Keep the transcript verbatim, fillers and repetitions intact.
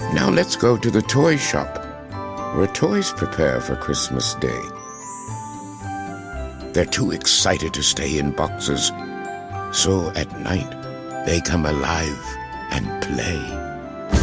Now let's go to the toy shop, where toys prepare for Christmas Day. They're too excited to stay in boxes, so at night they come alive and play.